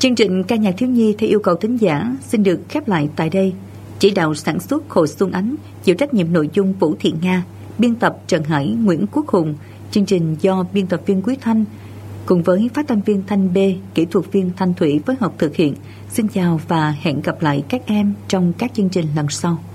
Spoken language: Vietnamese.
Chương trình ca nhạc thiếu nhi theo yêu cầu thính giả xin được khép lại tại đây. Chỉ đạo sản xuất Hồ Xuân Ánh, chịu trách nhiệm nội dung Vũ Thị Nga, biên tập Trần Hải, Nguyễn Quốc Hùng. Chương trình do biên tập viên Quý Thanh cùng với phát thanh viên Thanh B, kỹ thuật viên Thanh Thủy phối hợp thực hiện. Xin chào và hẹn gặp lại các em trong các chương trình lần sau.